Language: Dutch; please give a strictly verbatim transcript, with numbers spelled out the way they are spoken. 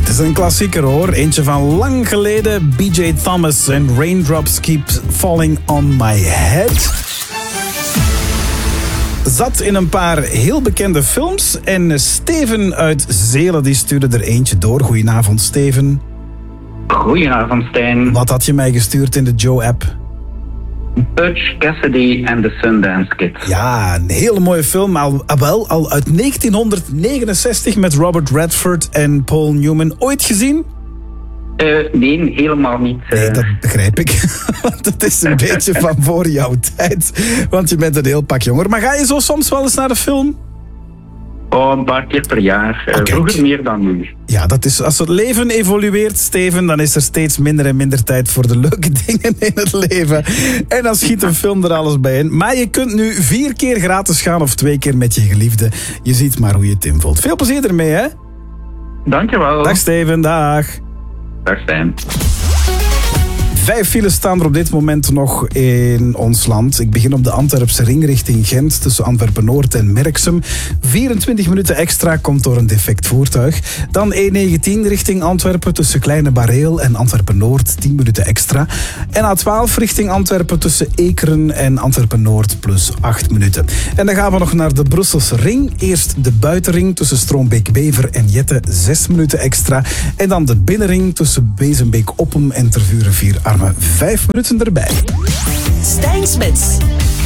is een klassieker hoor. Eentje van lang geleden. B J Thomas en Raindrops Keep Falling on My Head. Zat in een paar heel bekende films. En Steven uit Zelen die stuurde er eentje door. Goedenavond Steven. Goedenavond Stijn. Wat had je mij gestuurd in de Joe-app? Butch Cassidy and the Sundance Kid. Ja, een hele mooie film. Al, wel, al uit negentienhonderdnegenenzestig met Robert Redford en Paul Newman. Ooit gezien? Uh, nee, helemaal niet. Uh... Nee, dat begrijp ik. Want het is een beetje van voor jouw tijd. Want je bent een heel pak jonger. Maar ga je zo soms wel eens naar de film? Oh, een paar keer per jaar. Uh, okay. Vroeger meer dan nu. Ja, dat is, als het leven evolueert, Steven, dan is er steeds minder en minder tijd voor de leuke dingen in het leven. En dan schiet een film er alles bij in. Maar je kunt nu vier keer gratis gaan of twee keer met je geliefde. Je ziet maar hoe je het invult. Veel plezier ermee, hè? Dankjewel. Dag Steven, dag. Dag Stijn. Vijf files staan er op dit moment nog in ons land. Ik begin op de Antwerpse ring richting Gent tussen Antwerpen-Noord en Merksem. vierentwintig minuten extra komt door een defect voertuig. Dan E negentien richting Antwerpen tussen Kleine Bareel en Antwerpen-Noord, tien minuten extra. En A twaalf richting Antwerpen tussen Ekeren en Antwerpen-Noord plus acht minuten. En dan gaan we nog naar de Brusselse ring. Eerst de buitenring tussen Stroombeek-Bever en Jette, zes minuten extra. En dan de binnenring tussen Bezenbeek-Oppem en Tervuren-Vier Armen, vijf minuten erbij. Stijn Smits.